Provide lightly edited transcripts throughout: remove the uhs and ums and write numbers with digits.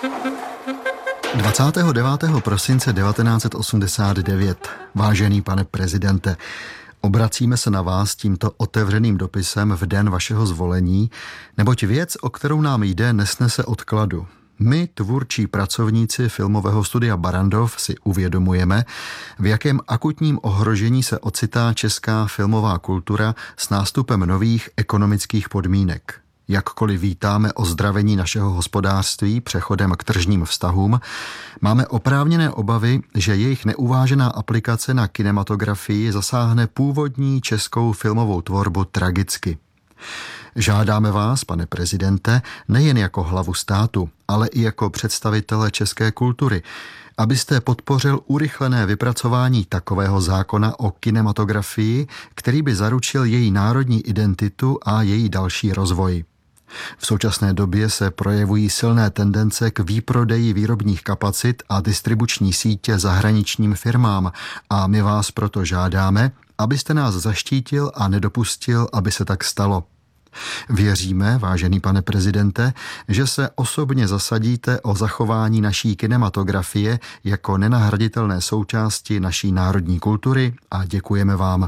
29. prosince 1989. Vážený pane prezidente, obracíme se na vás tímto otevřeným dopisem v den vašeho zvolení, neboť věc, o kterou nám jde, nesnese odkladu. My, tvůrčí pracovníci filmového studia Barrandov, si uvědomujeme, v jakém akutním ohrožení se ocitá česká filmová kultura s nástupem nových ekonomických podmínek. Jakkoliv vítáme ozdravení našeho hospodářství přechodem k tržním vztahům, máme oprávněné obavy, že jejich neuvážená aplikace na kinematografii zasáhne původní českou filmovou tvorbu tragicky. Žádáme vás, pane prezidente, nejen jako hlavu státu, ale i jako představitele české kultury, abyste podpořil urychlené vypracování takového zákona o kinematografii, který by zaručil její národní identitu a její další rozvoj. V současné době se projevují silné tendence k výprodeji výrobních kapacit a distribuční sítě zahraničním firmám a my vás proto žádáme, abyste nás zaštítil a nedopustil, aby se tak stalo. Věříme, vážený pane prezidente, že se osobně zasadíte o zachování naší kinematografie jako nenahraditelné součásti naší národní kultury a děkujeme vám.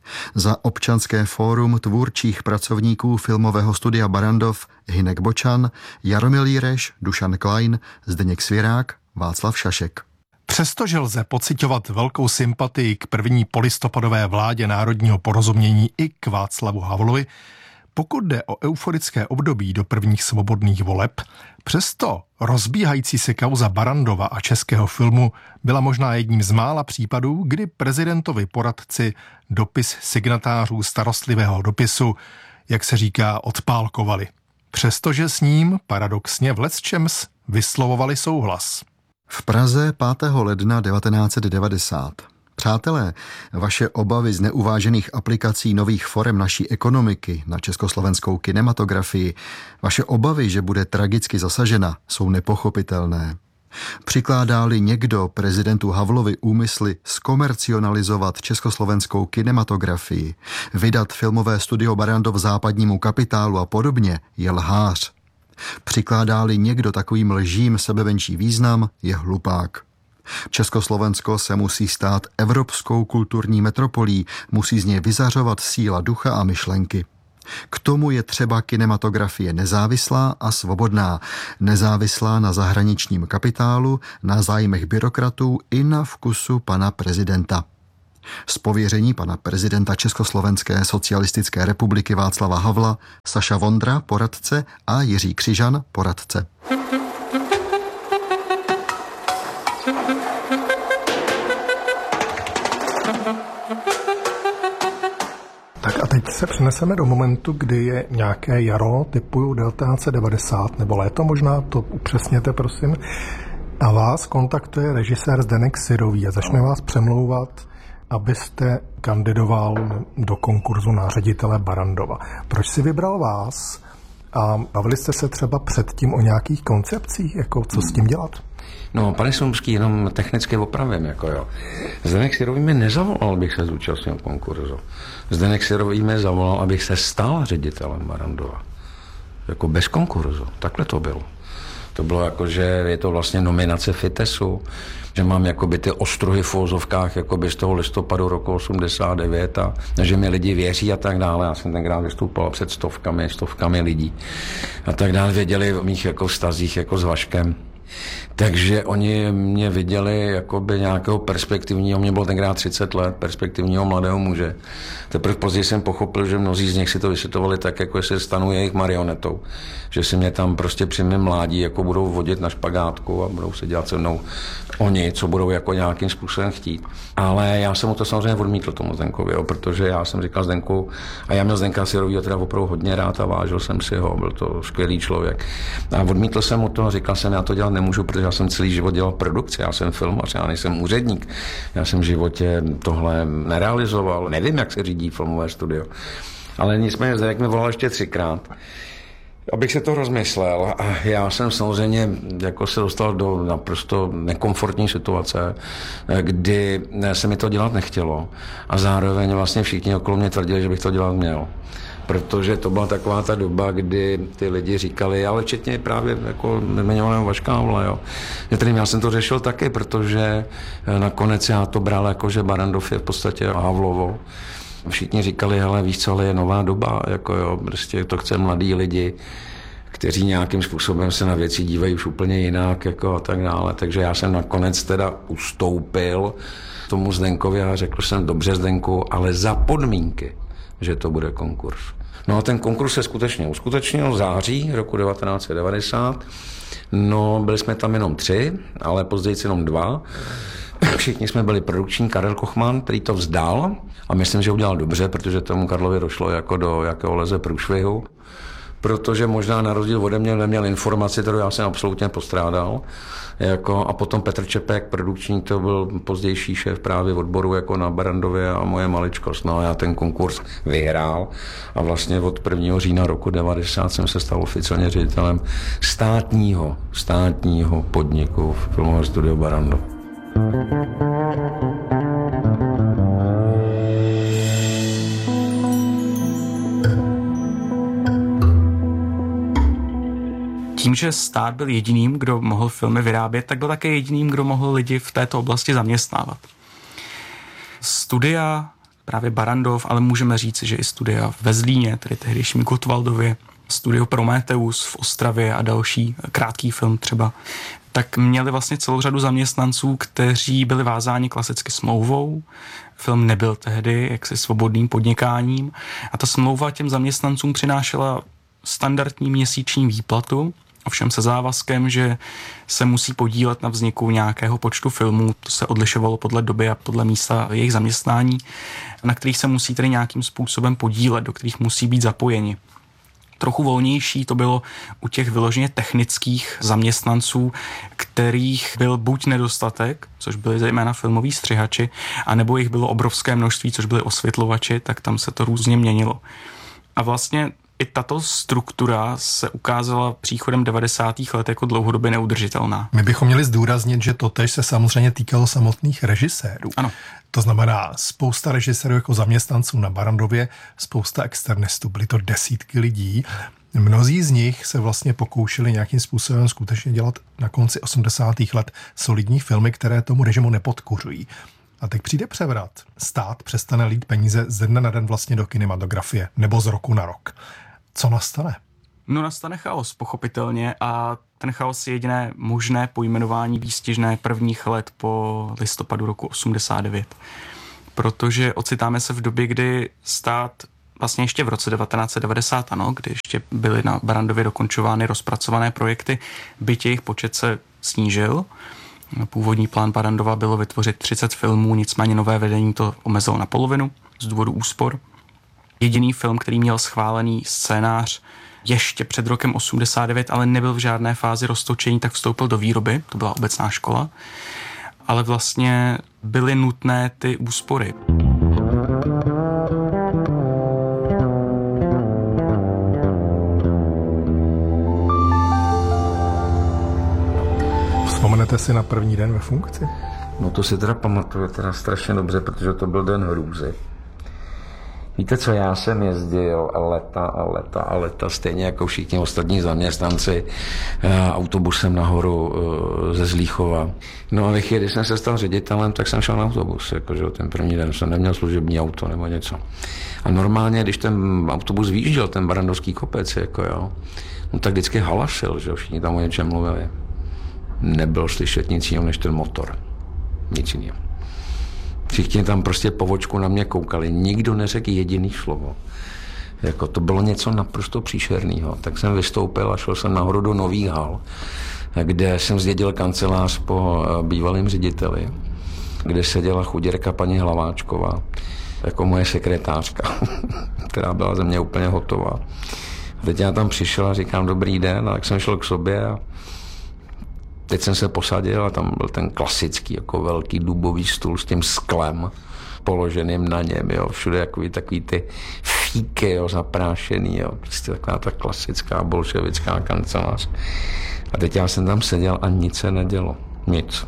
Za Občanské fórum tvůrčích pracovníků filmového studia Barrandov Hynek Bočan, Jaromil Jireš, Dušan Klein, Zdeněk Svěrák, Václav Šašek. Přestože lze pociťovat velkou sympatii k první polistopadové vládě národního porozumění i k Václavu Havlovi, pokud jde o euforické období do prvních svobodných voleb, přesto rozbíhající se kauza Barrandova a českého filmu byla možná jedním z mála případů, kdy prezidentovi poradci dopis signatářů starostlivého dopisu, jak se říká, odpálkovali. Přestože s ním paradoxně v lecčems vyslovovali souhlas. V Praze 5. ledna 1990. Přátelé, vaše obavy z neuvážených aplikací nových forem naší ekonomiky na československou kinematografii, vaše obavy, že bude tragicky zasažena, jsou nepochopitelné. Přikládá-li někdo prezidentu Havlovi úmysly zkomercionalizovat československou kinematografii, vydat filmové studio Barrandov západnímu kapitálu a podobně, je lhář. Přikládá-li někdo takovým lžím sebemenší význam, je hlupák. Československo se musí stát evropskou kulturní metropolí, musí z něj vyzařovat síla ducha a myšlenky. K tomu je třeba kinematografie nezávislá a svobodná, nezávislá na zahraničním kapitálu, na zájmech byrokratů i na vkusu pana prezidenta. Z pověření pana prezidenta Československé socialistické republiky Václava Havla, Saša Vondra, poradce, a Jiří Křižan, poradce. Tak a teď se přeneseme do momentu, kdy je nějaké jaro typu 1990, nebo léto možná, to upřesněte prosím, a vás kontaktuje režisér Zdeněk Syrový a začne vás přemlouvat, abyste kandidoval do konkurzu na ředitele Barrandova. Proč si vybral vás a bavili jste se třeba předtím o nějakých koncepcích, jako co s tím dělat? No, pane Slumský, jenom technicky opravím, jako jo. Zdeněk Syrový mi nezavolal, abych se zúčastnil konkurzu. Zdeněk Syrový mi zavolal, abych se stal ředitelem Barrandova. Jako bez konkurzu. Takhle to bylo. To bylo jako, že je to vlastně nominace FITESu, že mám jakoby ty ostruhy v uvozovkách jakoby z toho listopadu roku 89 a že mi lidi věří a tak dále. Já jsem tenkrát vystupoval před stovkami lidí a tak dále. Věděli o mých jako vztazích jako s Vaškem. Takže oni mě viděli jakoby nějakého perspektivního, mě bylo tenkrát 30 let, perspektivního mladého muže. Teprve později jsem pochopil, že mnozí z nich si to vysvětlovali tak, jako se stanou jejich marionetou. Že si mě tam prostě při mém mládí jako budou vodit na špagátku a budou se dělat se mnou oni, co budou jako nějakým způsobem chtít. Ale já jsem mu to samozřejmě odmítl tomu Zdenkovi, jo, protože já jsem říkal Zdenku, a já měl Zdenka Syrovýho teda opravdu hodně rád a vážil jsem si ho, byl to skvělý člověk. A odmítl jsem mu to a říkal jsem, já to dělat nemůžu, protože já jsem celý život dělal produkci, já jsem filmař, já nejsem úředník. Já jsem v životě tohle nerealizoval, nevím, jak se řídí filmové studio. Ale nicméně Zdeněk mi volal ještě 3krát, abych se to rozmyslel, a já jsem samozřejmě jako se dostal do naprosto nekomfortní situace, kdy se mi to dělat nechtělo a zároveň vlastně všichni okolo mě tvrdili, že bych to dělat měl. Protože to byla taková ta doba, kdy ty lidi říkali, ale včetně právě jako jmenovaného Vaška Havla, jo. Já jsem to řešil taky, protože nakonec já to bral jako, že Barrandov je v podstatě Havlovo. Všichni říkali, hele, víš co, ale je nová doba, jako jo, prostě to chce mladí lidi, kteří nějakým způsobem se na věci dívají už úplně jinak, jako a tak dále. Takže já jsem nakonec teda ustoupil tomu Zdenkovi a řekl jsem, dobře Zdenku, ale za podmínky, že to bude konkurs. No a ten konkurs se skutečně uskutečnil v září roku 1990. No, byli jsme tam jenom 3, ale později jenom 2. Všichni jsme byli produkční, Karel Kochman, který to vzdal a myslím, že udělal dobře, protože tomu Karlovi došlo jako do jakého leze průšvihu. Protože možná na rozdíl ode mě neměl informaci, kterou já jsem absolutně postrádal. A potom Petr Čepek, produkční, to byl pozdější šéf právě odboru jako na Barrandově a moje maličkost. No a já ten konkurs vyhrál a vlastně od 1. října roku 90 jsem se stal oficiálně ředitelem státního podniku v Filmové studio Barrandov. Tím, že stát byl jediným, kdo mohl filmy vyrábět, tak byl také jediným, kdo mohl lidi v této oblasti zaměstnávat. Studia, právě Barrandov, ale můžeme říct, že i studia ve Zlíně, tedy tehdejším Gottwaldově, studio Prometheus v Ostravě a další, Krátký film třeba, tak měli vlastně celou řadu zaměstnanců, kteří byli vázáni klasicky smlouvou. Film nebyl tehdy jaksi svobodným podnikáním a ta smlouva těm zaměstnancům přinášela standardní měsíční výplatu, ovšem se závazkem, že se musí podílet na vzniku nějakého počtu filmů, to se odlišovalo podle doby a podle místa jejich zaměstnání, na kterých se musí tedy nějakým způsobem podílet, do kterých musí být zapojeni. Trochu volnější to bylo u těch vyloženě technických zaměstnanců, kterých byl buď nedostatek, což byli zejména filmoví střihači, anebo jich bylo obrovské množství, což byli osvětlovači, tak tam se to různě měnilo. A vlastně i tato struktura se ukázala příchodem 90. let jako dlouhodobě neudržitelná. My bychom měli zdůraznit, že to též se samozřejmě týkalo samotných režisérů. Ano. To znamená spousta režisérů jako zaměstnanců na Barrandově, spousta externistů, byly to desítky lidí. Mnozí z nich se vlastně pokoušeli nějakým způsobem skutečně dělat na konci 80. let solidní filmy, které tomu režimu nepodkuřují. A teď přijde převrat. Stát přestane lít peníze ze dne na den vlastně do kinematografie, nebo z roku na rok. Co nastane? No nastane chaos, pochopitelně, a ten chaos je jediné možné pojmenování výstižné prvních let po listopadu roku 89. Protože ocitáme se v době, kdy stát vlastně ještě v roce 1990, ano, kdy ještě byly na Barrandově dokončovány rozpracované projekty, byť jejich počet se snížil. Původní plán Barrandova bylo vytvořit 30 filmů, nicméně nové vedení to omezilo na polovinu z důvodu úspor. Jediný film, který měl schválený scénář ještě před rokem 89, ale nebyl v žádné fázi roztočení, tak vstoupil do výroby, to byla obecná škola, ale vlastně byly nutné ty úspory. Vzpomenete si na první den ve funkci? No to si teda pamatuju teda strašně dobře, protože to byl den hrůzy. Víte co, já jsem jezdil leta, stejně jako všichni ostatní zaměstnanci, autobusem nahoru ze Zlíchova. No a když jsem se stal ředitelem, tak jsem šel na autobus, jakože ten první den jsem neměl služební auto nebo něco. A normálně, když ten autobus vyjížděl, ten Barrandovský kopec, jako jo, no tak vždycky halašil, že všichni tam o něčem mluvili. Nebyl slyšet nic jiného než ten motor. Nic jiného. Všichni tam prostě po vočku na mě koukali. Nikdo neřekl jediný slovo. Jako to bylo něco naprosto příšerného. Tak jsem vystoupil a šel jsem nahoru do Nových hal, kde jsem zdědil kancelář po bývalém řediteli, kde seděla chuděrka paní Hlaváčková, jako moje sekretářka, která byla ze mě úplně hotová. A teď já tam přišel a říkám dobrý den, a tak jsem šel k sobě a teď jsem se posadil a tam byl ten klasický jako velký dubový stůl s tím sklem položeným na něm, jo, všude takový ty fíky, jo, zaprášený, jo, prostě taková ta klasická bolševická kancelář. A teď já jsem tam seděl a nic se nedělo, nic.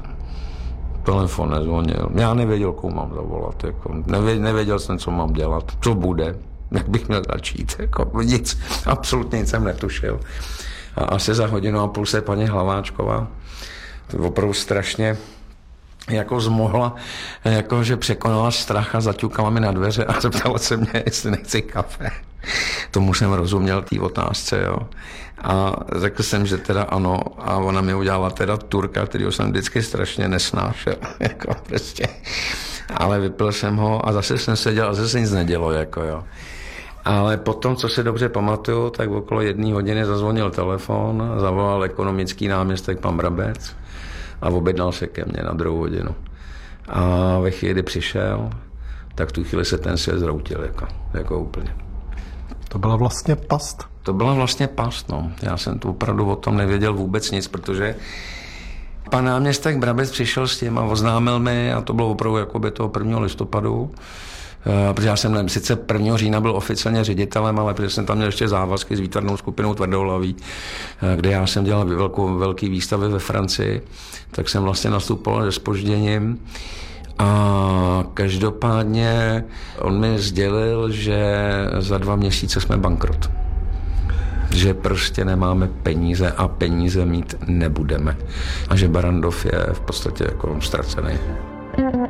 Telefon nezvonil, já nevěděl, komu mám zavolat, jako, nevěděl jsem, co mám dělat, co bude. jak bych měl začít. Jako nic, absolutně nic jsem netušil. A asi za 1,5 hodiny se paní Hlaváčková opravdu strašně jako zmohla, jako že překonala strach a zaťukala mi na dveře a zeptala se mě, jestli nechci kafe. Tomu jsem rozuměl té otázce, jo. A řekl jsem, že teda ano, a ona mi udělala teda Turka, kterýho jsem vždycky strašně nesnášel, jako prostě. Ale vypil jsem ho a zase jsem seděl a zase se nic nedělo, jako jo. Ale potom, co si dobře pamatuju, tak okolo 1 hodiny zazvonil telefon, zavolal ekonomický náměstek pan Brabec a objednal se ke mně na 2 hodinu. A ve chvíli, kdy přišel, tak v tu chvíli se ten svět zroutil, jako úplně. To byla vlastně past? To byla vlastně past, no. Já jsem tu opravdu o tom nevěděl vůbec nic, protože pan náměstek Brabec přišel s tím a oznámil mi, a to bylo opravdu jakoby toho 1. listopadu, protože já jsem sice 1. října byl oficiálně ředitelem, ale protože jsem tam měl ještě závazky s výtvarnou skupinou Tvrdohlaví, kde já jsem dělal velký výstavy ve Francii, tak jsem vlastně nastupoval se zpožděním. A každopádně on mi sdělil, že za 2 měsíce jsme bankrot. Že prostě nemáme peníze a peníze mít nebudeme. A že Barrandov je v podstatě jako ztracený.